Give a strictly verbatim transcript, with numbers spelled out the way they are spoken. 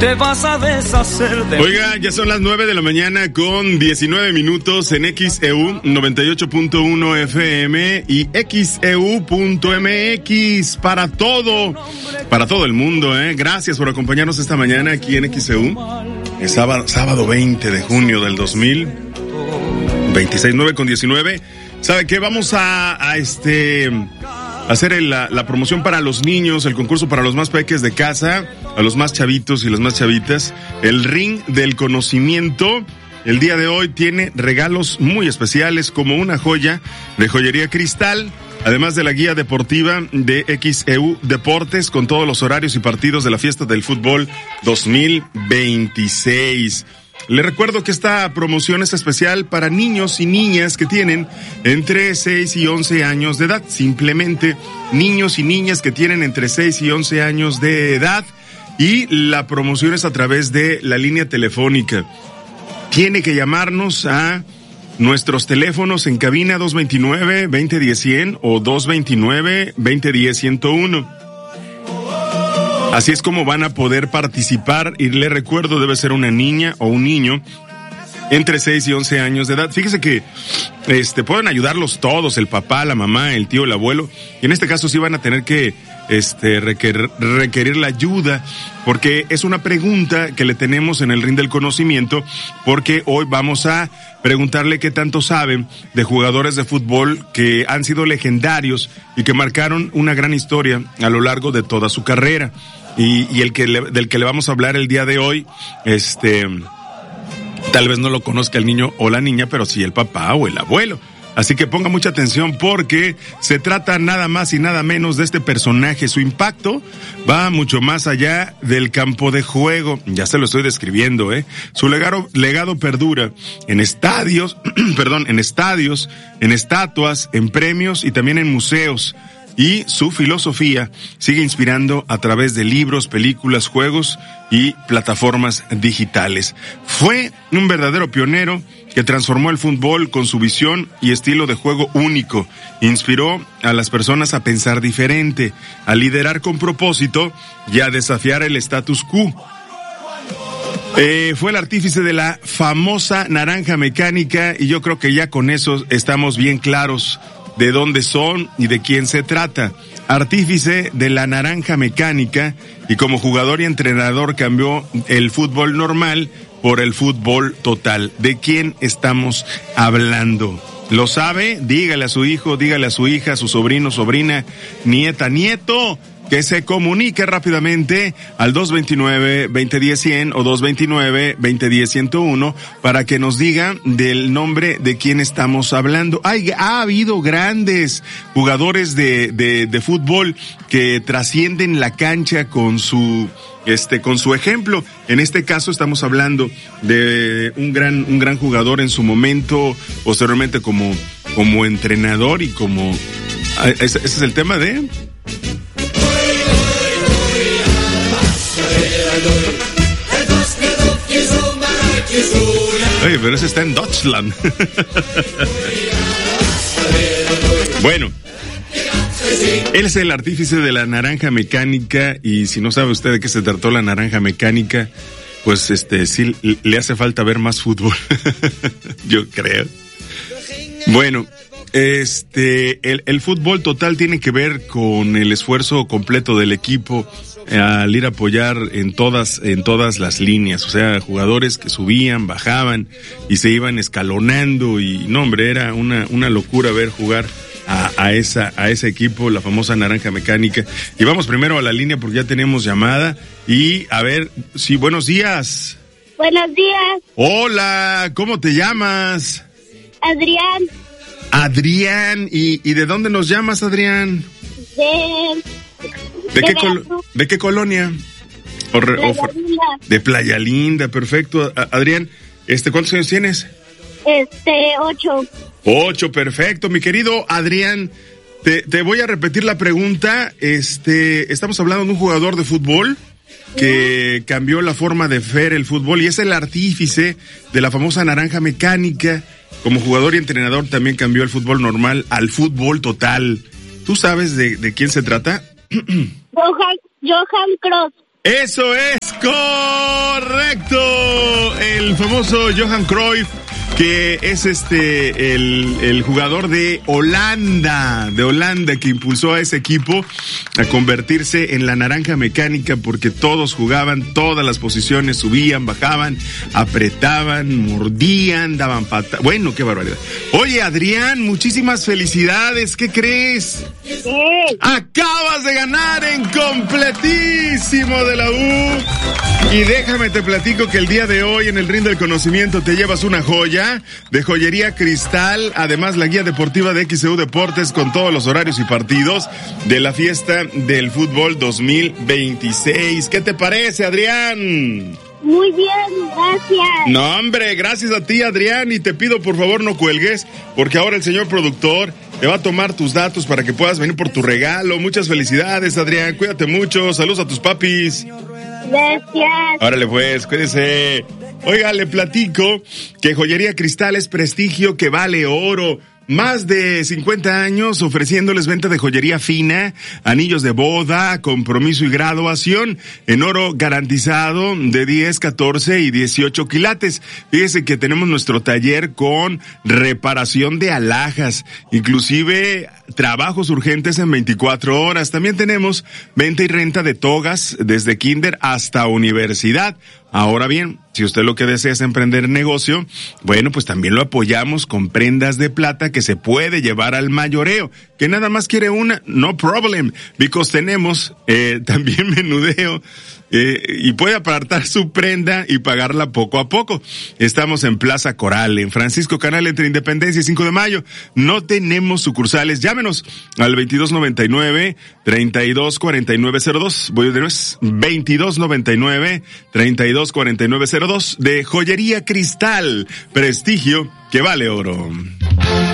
Te vas a deshacer de... Oiga, ya son las nueve de la mañana con diecinueve minutos en X E U noventa y ocho punto uno F M y X E U punto M X para todo, para todo el mundo, ¿eh? Gracias por acompañarnos esta mañana aquí en X E U. Es sábado, sábado veinte de junio del dos mil veintiséis, nueve con diecinueve. ¿Sabe qué? Vamos a, a este... hacer el, la, la promoción para los niños, el concurso para los más peques de casa, a los más chavitos y las más chavitas, el Ring del Conocimiento. El día de hoy tiene regalos muy especiales como una joya de joyería Cristal, además de la guía deportiva de X E U Deportes con todos los horarios y partidos de la fiesta del fútbol dos mil veintiséis. Le recuerdo que esta promoción es especial para niños y niñas que tienen entre seis y once años de edad. Simplemente niños y niñas que tienen entre seis y once años de edad. Y la promoción es a través de la línea telefónica. Tiene que llamarnos a nuestros teléfonos en cabina dos veintinueve, veinte diez, cien o dos veintinueve, veinte diez, ciento uno. Así es como van a poder participar y le recuerdo, debe ser una niña o un niño entre seis y once años de edad. Fíjese que este pueden ayudarlos todos, el papá, la mamá, el tío, el abuelo, y en este caso sí van a tener que este requerir, requerir la ayuda, porque es una pregunta que le tenemos en el Ring del Conocimiento, porque hoy vamos a preguntarle qué tanto saben de jugadores de fútbol que han sido legendarios y que marcaron una gran historia a lo largo de toda su carrera. Y, y el que le, del que le vamos a hablar el día de hoy, este, tal vez no lo conozca el niño o la niña, pero sí el papá o el abuelo. Así que ponga mucha atención porque se trata nada más y nada menos de este personaje. Su impacto va mucho más allá del campo de juego. Ya se lo estoy describiendo, ¿eh? Su legado, legado perdura en estadios, perdón, en estadios, en estatuas, en premios y también en museos. Y su filosofía sigue inspirando a través de libros, películas, juegos y plataformas digitales. Fue un verdadero pionero que transformó el fútbol con su visión y estilo de juego único. Inspiró a las personas a pensar diferente, a liderar con propósito y a desafiar el status quo. Eh, fue el artífice de la famosa naranja mecánica y yo creo que ya con eso estamos bien claros de dónde son y de quién se trata. Artífice de la naranja mecánica y como jugador y entrenador cambió el fútbol normal por el fútbol total. ¿De quién estamos hablando? ¿Lo sabe? Dígale a su hijo, dígale a su hija, a su sobrino, sobrina, nieta, nieto, que se comunique rápidamente al dos veintinueve, veinte diez, cien o dos veintinueve, veinte diez, ciento uno para que nos diga del nombre de quién estamos hablando. Hay, ha habido grandes jugadores de, de, de fútbol que trascienden la cancha con su, este, con su ejemplo. En este caso estamos hablando de un gran, un gran jugador en su momento, posteriormente como, como entrenador y como, ese, ese es el tema de... Oye, pero ese está en Deutschland. Bueno, él es el artífice de la naranja mecánica y si no sabe usted de qué se trató la naranja mecánica, pues este sí le hace falta ver más fútbol. Yo creo. Bueno, este el, el fútbol total tiene que ver con el esfuerzo completo del equipo al ir a apoyar en todas en todas las líneas, o sea, jugadores que subían, bajaban y se iban escalonando y no, hombre, era una una locura ver jugar a, a esa a ese equipo, la famosa naranja mecánica. Y vamos primero a la línea porque ya tenemos llamada y a ver, sí, buenos días. Buenos días. Hola, ¿cómo te llamas? Adrián. Adrián, ¿y, y de dónde nos llamas, Adrián? De... ¿De, ¿De, qué, col- ¿de qué colonia? O re- Playa o Linda. De Playa Linda, perfecto. A- Adrián, este, ¿cuántos años tienes? Este, ocho. Ocho, perfecto. Mi querido Adrián, te, te voy a repetir la pregunta. Este, estamos hablando de un jugador de fútbol que cambió la forma de ver el fútbol y es el artífice de la famosa naranja mecánica. Como jugador y entrenador también cambió el fútbol normal al fútbol total. ¿Tú sabes de, de quién se trata? Johan, Johan Cruyff. Eso es correcto. El famoso Johan Cruyff, que es este el, el jugador de Holanda, de Holanda, que impulsó a ese equipo a convertirse en la naranja mecánica, porque todos jugaban, todas las posiciones, subían, bajaban, apretaban, mordían, daban patas. Bueno, qué barbaridad. Oye, Adrián, muchísimas felicidades. ¿Qué crees? Sí. Acabas de ganar en completísimo de la U. Y déjame te platico que el día de hoy en el Ring del Conocimiento te llevas una joya de Joyería Cristal, además la guía deportiva de X E U Deportes con todos los horarios y partidos de la fiesta del fútbol dos mil veintiséis. ¿Qué te parece, Adrián? Muy bien, gracias. No, hombre, gracias a ti, Adrián, y te pido por favor no cuelgues, porque ahora el señor productor te va a tomar tus datos para que puedas venir por tu regalo. Muchas felicidades, Adrián, cuídate mucho, saludos a tus papis. Gracias. Órale pues, cuídese. Oiga, le platico que Joyería Cristal es prestigio que vale oro. Más de cincuenta años ofreciéndoles venta de joyería fina, anillos de boda, compromiso y graduación en oro garantizado de diez, catorce y dieciocho quilates. Fíjese que tenemos nuestro taller con reparación de alhajas, inclusive trabajos urgentes en veinticuatro horas. También tenemos venta y renta de togas desde kinder hasta universidad. Ahora bien, si usted lo que desea es emprender negocio, bueno, pues también lo apoyamos con prendas de plata que se puede llevar al mayoreo. Que nada más quiere una, no problem, because tenemos eh, también menudeo eh, y puede apartar su prenda y pagarla poco a poco. Estamos en Plaza Coral, en Francisco Canal, entre Independencia y cinco de mayo. No tenemos sucursales. Llámenos al veintidós noventa y nueve, treinta y dos cuarenta y nueve cero dos. Voy de nuevo, veintidós noventa y nueve, treinta y dos cuarenta y nueve cero dos de Joyería Cristal, prestigio que vale oro.